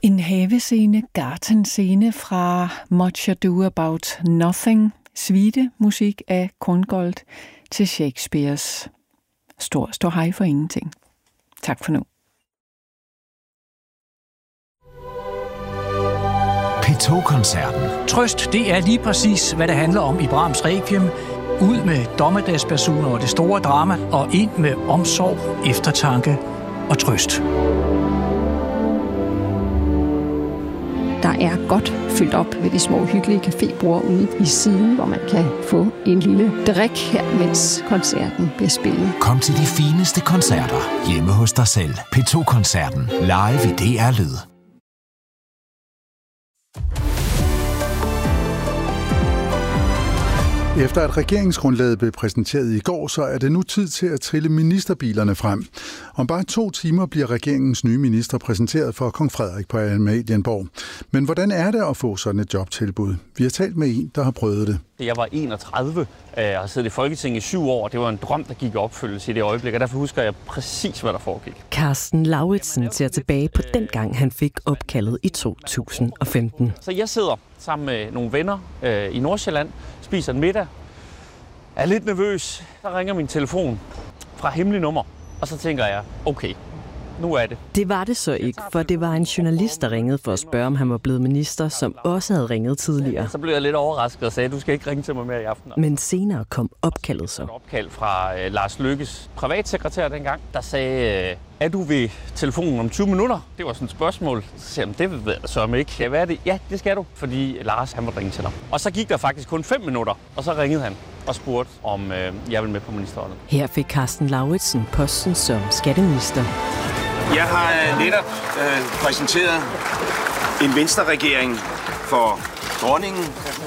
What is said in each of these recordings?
En havescene, gartenscene fra Much Ado About Nothing, suite musik af Korngold til Shakespeares Stor hej for ingenting. Tak for nu. P2-koncerten. Trøst, det er lige præcis, hvad det handler om i Brahms Requiem. Ud med dommedagsbasuner og det store drama, og ind med omsorg, eftertanke og trøst. Der er godt fyldt op ved de små hyggelige cafébord ude i siden, hvor man kan få en lille drik her, mens koncerten bliver spillet. Kom til de fineste koncerter hjemme hos dig selv. P2-koncerten live i DR Lyd. Efter at regeringsgrundlaget blev præsenteret i går, så er det nu tid til at trille ministerbilerne frem. Om bare 2 timer bliver regeringens nye minister præsenteret for kong Frederik på Amalienborg. Men hvordan er det at få sådan et jobtilbud? Vi har talt med en, der har prøvet det. Jeg var 31 og har siddet i Folketinget i 7 år. Det var en drøm, der gik i opfyldelse i det øjeblik, og derfor husker jeg præcis, hvad der foregik. Carsten Lauritsen ser tilbage på den gang, han fik opkaldet i 2015. Så jeg sidder sammen med nogle venner i Nordsjælland, spiser en middag, er lidt nervøs. Så ringer min telefon fra hemmelig nummer, og så tænker jeg, okay, nu er det. Det var det så ikke, for det var en journalist, der ringede for at spørge, om han var blevet minister, som også havde ringet tidligere. Så blev jeg lidt overrasket og sagde, du skal ikke ringe til mig mere i aften. Men senere kom opkaldet så. Et opkald fra Lars Løkkes privatsekretær dengang, der sagde, er du ved telefonen om 20 minutter? Det var sådan et spørgsmål. Så sagde jeg, det ved jeg så ikke. Ja, hvad er det? Ja, det skal du, fordi Lars han måtte ringe til dig. Og så gik der faktisk kun 5 minutter, og så ringede han og spurgte, om jeg ville med på ministerholdet. Her fik Carsten Lauritsen posten som skatteminister. Jeg har netop præsenteret en venstreregering for dronningen,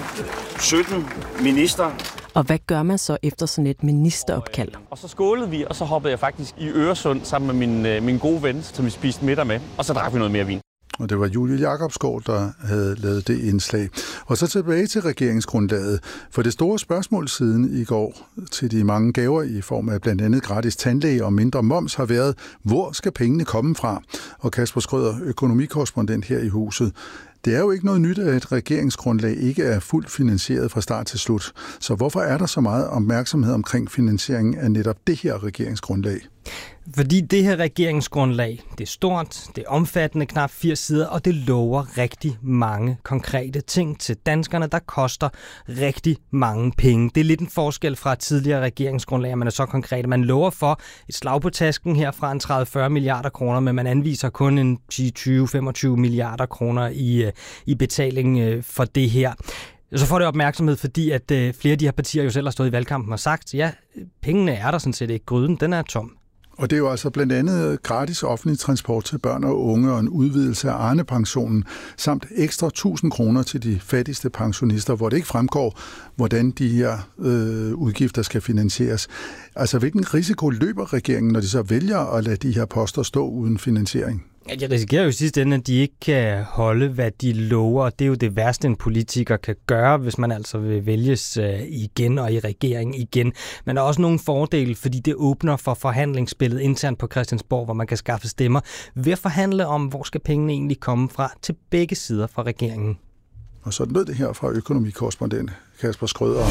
17 minister. Og hvad gør man så efter sådan et ministeropkald? Og så skålede vi, og så hoppede jeg faktisk i Øresund sammen med min gode ven, som vi spiste middag med. Og så drak vi noget mere vin. Og det var Julie Jacobsgaard, der havde lavet det indslag. Og så tilbage til regeringsgrundlaget. For det store spørgsmål siden i går til de mange gaver i form af blandt andet gratis tandlæge og mindre moms har været, hvor skal pengene komme fra? Og Kasper Schrøder, økonomikorrespondent her i huset. Det er jo ikke noget nyt, at et regeringsgrundlag ikke er fuldt finansieret fra start til slut. Så hvorfor er der så meget opmærksomhed omkring finansieringen af netop det her regeringsgrundlag? Fordi det her regeringsgrundlag, det er stort, det er omfattende, knap 80 sider, og det lover rigtig mange konkrete ting til danskerne, der koster rigtig mange penge. Det er lidt en forskel fra tidligere regeringsgrundlag, man er så konkret. Man lover for et slag på tasken her fra en 30-40 milliarder kroner, men man anviser kun en 10-20-25 milliarder kroner i betaling for det her. Så får det opmærksomhed, fordi at flere af de her partier jo selv har stået i valgkampen og sagt, ja, pengene er der sådan set ikke, gryden den er tom. Og det er jo altså blandt andet gratis offentlig transport til børn og unge og en udvidelse af Arne-pensionen, samt ekstra 1.000 kroner til de fattigste pensionister, hvor det ikke fremgår, hvordan de her udgifter skal finansieres. Altså, hvilken risiko løber regeringen, når de så vælger at lade de her poster stå uden finansiering? Ja, de risikerer jo i sidste ende, at de ikke kan holde, hvad de lover. Det er jo det værste, en politiker kan gøre, hvis man altså vil vælges igen og i regeringen igen. Men der er også nogle fordele, fordi det åbner for forhandlingsspillet internt på Christiansborg, hvor man kan skaffe stemmer ved at forhandle om, hvor skal pengene egentlig komme fra til begge sider fra regeringen. Og så lød det her fra økonomikorrespondent Kasper Schrøder.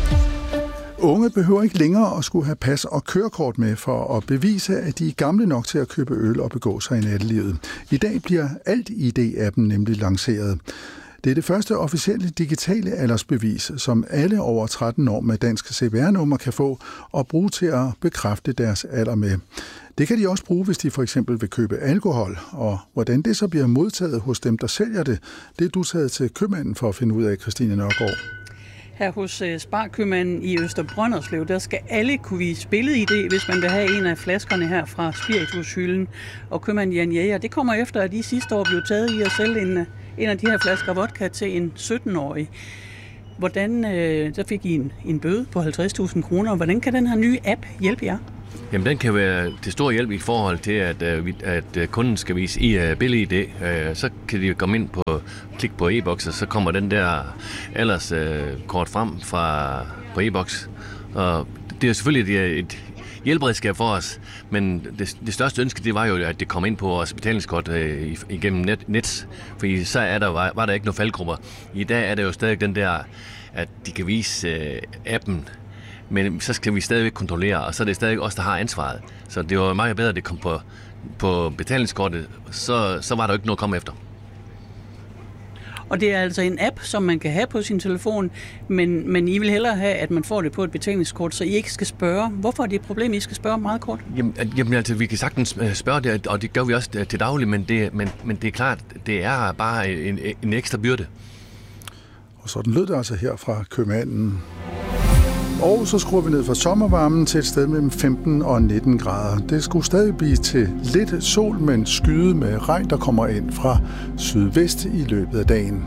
Unge behøver ikke længere at skulle have pas og kørekort med for at bevise, at de er gamle nok til at købe øl og begå sig i nattelivet. I dag bliver Alt-ID-appen nemlig lanceret. Det er det første officielle digitale aldersbevis, som alle over 13 år med dansk CPR-nummer kan få og bruge til at bekræfte deres alder med. Det kan de også bruge, hvis de for eksempel vil købe alkohol, og hvordan det så bliver modtaget hos dem, der sælger det, det er du taget til købmanden for at finde ud af, Christine Nørgaard. Her hos Sparkøbmanden i Østerbrønderslev, der skal alle kunne vise billed-ID, hvis man vil have en af flaskerne her fra spiritushylden. Og købmanden Jan Jæger, det kommer efter, at de sidste år blev taget i at sælge en af de her flasker vodka til en 17-årig. Hvordan, så fik I en bøde på 50.000 kroner. Hvordan kan den her nye app hjælpe jer? Jamen, den kan være til stor hjælp i forhold til, at kunden skal vise i billed-ID. Så kan de komme ind klik på e-boks, og så kommer den der alderskort frem på e-boks. Og det er selvfølgelig hjælperedskab for os. Men det største ønske, det var jo, at det kom ind på vores betalingskort igennem net. Fordi så var der ikke nogen faldgrupper. I dag er det jo stadig den der, at de kan vise appen, men så skal vi stadigvæk kontrollere, og så er det stadig os, der har ansvaret. Så det var meget bedre, at det kom på betalingskortet, så var der jo ikke noget at komme efter. Og det er altså en app, som man kan have på sin telefon, men I vil hellere have, at man får det på et betalingskort, så I ikke skal spørge. Hvorfor er det et problem, I skal spørge meget kort? Jamen altså, vi kan sagtens spørge det, og det gør vi også til daglig, men det er klart, det er bare en ekstra byrde. Og sådan lød det altså her fra købmanden. Og så skruer vi ned fra sommervarmen til et sted mellem 15 og 19 grader. Det skulle stadig blive til lidt sol, men skyde med regn, der kommer ind fra sydvest i løbet af dagen.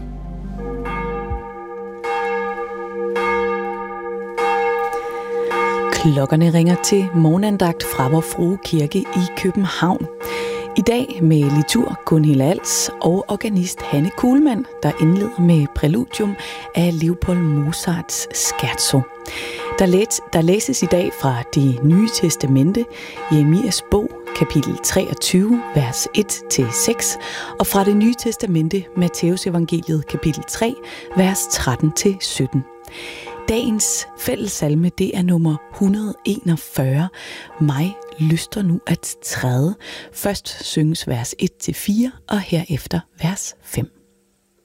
Klokkerne ringer til morgenandagt fra Vor Frue Kirke i København. I dag med liturg Gunhild Als og organist Hanne Kuhlmann, der indleder med præludium af Leopold Mozarts Scherzo. Der læses i dag fra Det Nye Testamente, Jeremias bog, kapitel 23, vers 1-6, og fra Det Nye Testamente, Matteus evangeliet, kapitel 3, vers 13-17. Dagens fællessalme, det er nummer 141. Mig lyster nu at træde. Først synges vers 1-4, og herefter vers 5.